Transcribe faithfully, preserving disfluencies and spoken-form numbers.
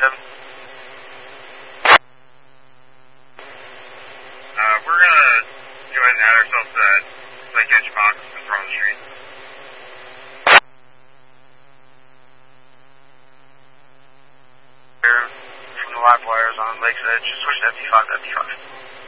seven. Uh, we're gonna go ahead and add ourselves to that Lake Edge box in front of the street. From the live wires on Lake's Edge, switch to F D five, F D five.